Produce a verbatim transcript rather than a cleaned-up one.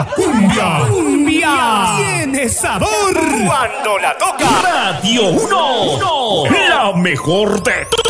La cumbia, cumbia tiene sabor cuando la toca Radio uno, la mejor de